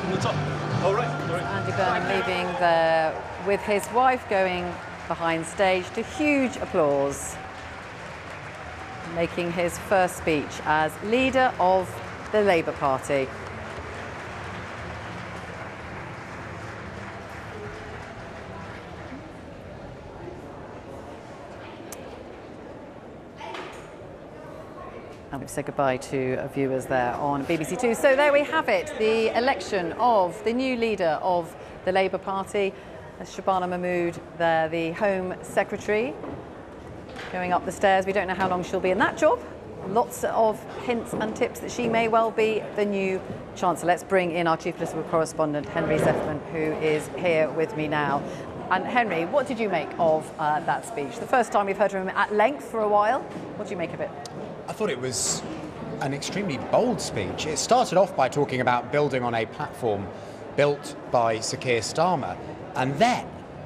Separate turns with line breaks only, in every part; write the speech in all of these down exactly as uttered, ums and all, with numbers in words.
on the top. All right, all right.
Andy Burnham leaving there with his wife going behind stage to huge applause, making his first speech as leader of the Labour Party. And we've said goodbye to viewers there on B B C Two. So there we have it, the election of the new leader of the Labour Party. Shabana Mahmood there, the Home Secretary, going up the stairs. We don't know how long she'll be in that job. Lots of hints and tips that she may well be the new Chancellor. Let's bring in our Chief Political Correspondent, Henry Zeffman, who is here with me now. And Henry, what did you make of uh, that speech? The first time we've heard from him at length for a while. What do you make of it?
I thought it was an extremely bold speech. It started off by talking about building on a platform built by Sir Keir Starmer, and then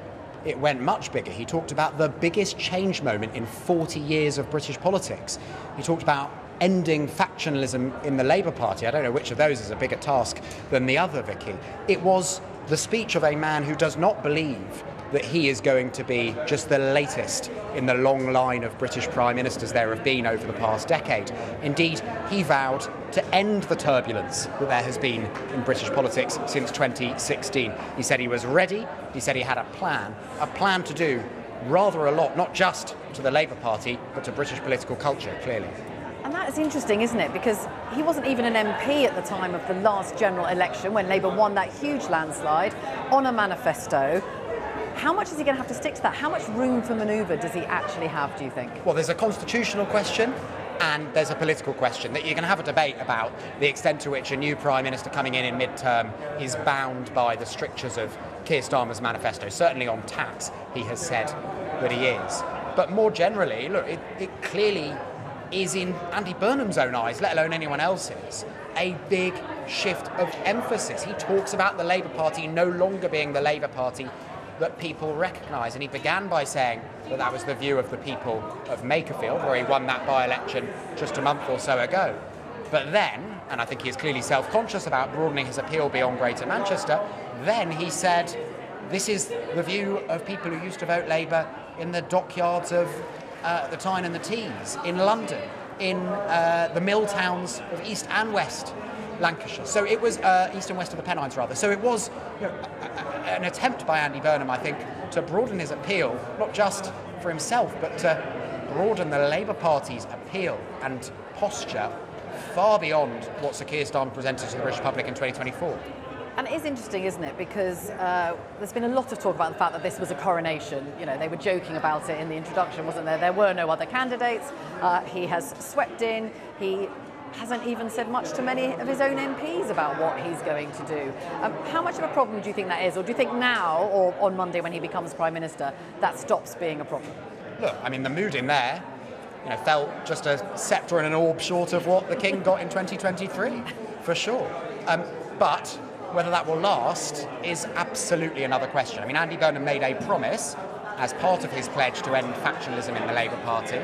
it went much bigger. He talked about the biggest change moment in forty years of British politics. He talked about ending factionalism in the Labour Party. I don't know which of those is a bigger task than the other, Vicky. It was the speech of a man who does not believe that he is going to be just the latest in the long line of British Prime Ministers there have been over the past decade. Indeed, he vowed to end the turbulence that there has been in British politics since twenty sixteen. He said he was ready, he said he had a plan, a plan to do rather a lot, not just to the Labour Party, but to British political culture, clearly.
And that is interesting, isn't it? Because he wasn't even an M P at the time of the last general election when Labour won that huge landslide on a manifesto. How much is he going to have to stick to that? How much room for manoeuvre does he actually have, do you think?
Well, there's a constitutional question and there's a political question that you're going to have a debate about the extent to which a new Prime Minister coming in in mid-term is bound by the strictures of Keir Starmer's manifesto. Certainly on tax, he has said that he is. But more generally, look, it, it clearly is in Andy Burnham's own eyes, let alone anyone else's, a big shift of emphasis. He talks about the Labour Party no longer being the Labour Party that people recognise. And he began by saying that that was the view of the people of Makerfield, where he won that by-election just a month or so ago. But then, and I think he is clearly self-conscious about broadening his appeal beyond Greater Manchester, then he said, this is the view of people who used to vote Labour in the dockyards of uh, the Tyne and the Tees, in London, in uh, the mill towns of East and West Lancashire. So it was uh, east and west of the Pennines, rather. So it was, you know, a, a, an attempt by Andy Burnham, I think, to broaden his appeal, not just for himself, but to broaden the Labour Party's appeal and posture far beyond what Sir Keir Starmer presented to the British public in twenty twenty-four.
And it is interesting, isn't it? Because uh, there's been a lot of talk about the fact that this was a coronation. You know, they were joking about it in the introduction, wasn't there? There were no other candidates. Uh, he has swept in. He hasn't even said much to many of his own M Ps about what he's going to do. Um, how much of a problem do you think that is? Or do you think now, or on Monday when he becomes Prime Minister, that stops being a problem?
Look, I mean, the mood in there, you know, felt just a sceptre and an orb short of what the King got in twenty twenty-three, for sure. Um, but whether that will last is absolutely another question. I mean, Andy Burnham made a promise as part of his pledge to end factionalism in the Labour Party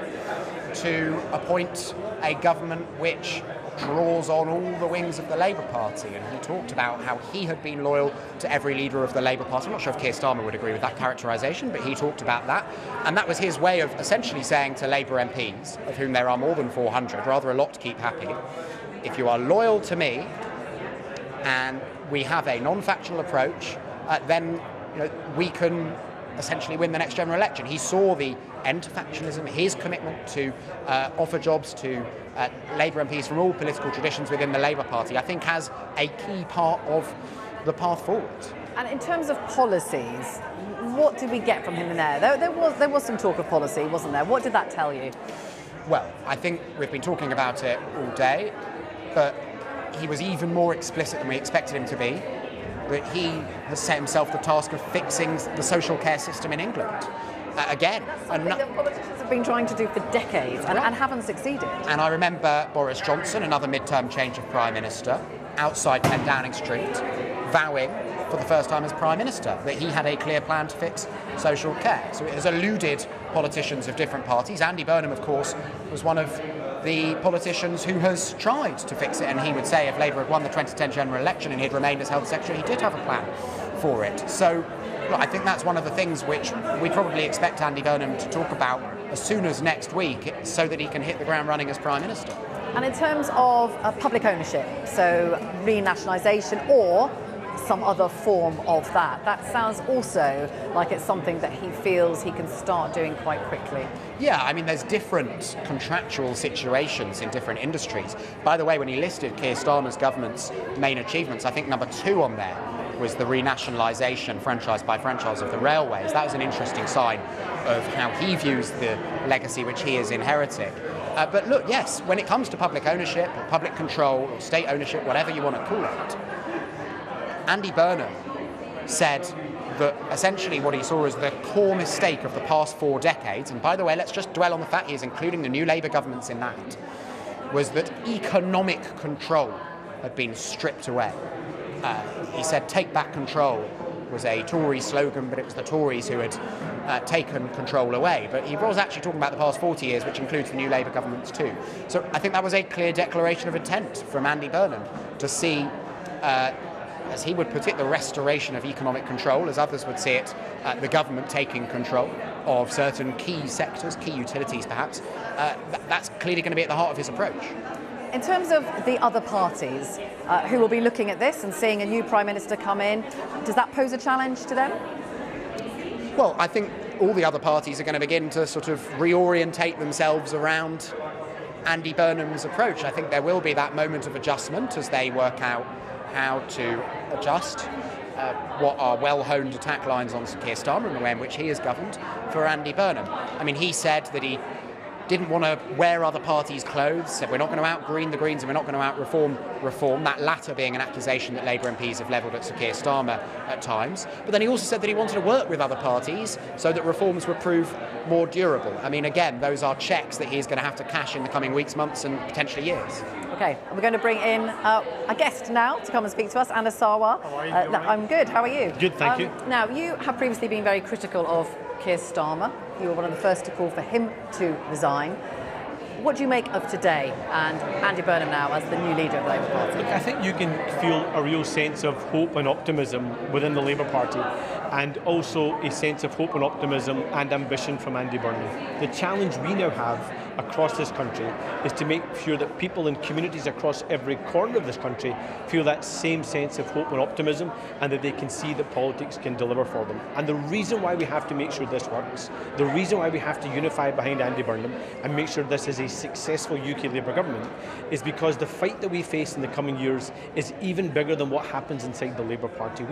to appoint a government which draws on all the wings of the Labour Party, and he talked about how he had been loyal to every leader of the Labour Party. I'm not sure if Keir Starmer would agree with that characterisation, but he talked about that, and that was his way of essentially saying to Labour M Ps, of whom there are more than four hundred, rather a lot to keep happy, if you are loyal to me and we have a non-factional approach, uh, then you know, we can essentially win the next general election. He saw the end to factionalism, his commitment to uh, offer jobs to uh, Labour M Ps from all political traditions within the Labour Party, I think has a key part of the path forward.
And in terms of policies, what did we get from him in there? There, there was there was some talk of policy, wasn't there? What did that tell you?
Well, I think we've been talking about it all day, but he was even more explicit than we expected him to be, that he has set himself the task of fixing the social care system in England. Uh, again.
That's something no- that politicians have been trying to do for decades and, and haven't succeeded.
And I remember Boris Johnson, another mid-term change of Prime Minister, outside ten Downing Street, vowing for the first time as Prime Minister that he had a clear plan to fix social care. So it has eluded politicians of different parties. Andy Burnham, of course, was one of the politicians who has tried to fix it, and he would say if Labour had won the twenty ten general election and he had remained as Health Secretary, he did have a plan for it. So look, I think that's one of the things which we probably expect Andy Burnham to talk about as soon as next week, so that he can hit the ground running as Prime Minister.
And in terms of uh, public ownership, so renationalisation or some other form of that, that sounds also like it's something that he feels he can start doing quite quickly.
Yeah, I mean, there's different contractual situations in different industries. By the way, when he listed Keir Starmer's government's main achievements, I think number two on there was the renationalisation, franchise by franchise, of the railways. That was an interesting sign of how he views the legacy which he is inheriting. Uh, but look, yes, when it comes to public ownership, or public control, or state ownership, whatever you want to call it, Andy Burnham said that essentially what he saw as the core mistake of the past four decades, and by the way, let's just dwell on the fact he is including the new Labour governments in that, was that economic control had been stripped away. Uh, he said take back control was a Tory slogan, but it was the Tories who had uh, taken control away. But he was actually talking about the past forty years, which includes the new Labour governments too. So I think that was a clear declaration of intent from Andy Burnham to see, uh, as he would put it, the restoration of economic control, as others would see it, uh, the government taking control of certain key sectors, key utilities perhaps. Uh, th- that's clearly going to be at the heart of his approach.
In terms of the other parties uh, who will be looking at this and seeing a new Prime Minister come in, does that pose a challenge to them?
Well, I think all the other parties are going to begin to sort of reorientate themselves around Andy Burnham's approach. I think there will be that moment of adjustment as they work out how to adjust uh, what are well-honed attack lines on Sir Keir Starmer and the way in which he is governed for Andy Burnham. I mean, he said that he didn't want to wear other parties' clothes, said we're not going to out-green the Greens and we're not going to out-reform reform, that latter being an accusation that Labour M Ps have levelled at Sir Keir Starmer at times. But then he also said that he wanted to work with other parties so that reforms would prove more durable. I mean, again, those are checks that he's going to have to cash in the coming weeks, months and potentially years.
Okay, we're going to bring in uh, a guest now to come and speak to us, Anna Sarwar.
How are you?
Uh, no, I'm good, how are you?
Good, thank
um,
you.
Now, you have previously been very critical of Keir Starmer. You were one of the first to call for him to resign. What do you make of today and Andy Burnham now as the new leader of the Labour Party?
Look, I think you can feel a real sense of hope and optimism within the Labour Party, and also a sense of hope and optimism and ambition from Andy Burnham. The challenge we now have across this country is to make sure that people in communities across every corner of this country feel that same sense of hope and optimism, and that they can see that politics can deliver for them. And the reason why we have to make sure this works, the reason why we have to unify behind Andy Burnham and make sure this is a successful U K Labour government, is because the fight that we face in the coming years is even bigger than what happens inside the Labour Party.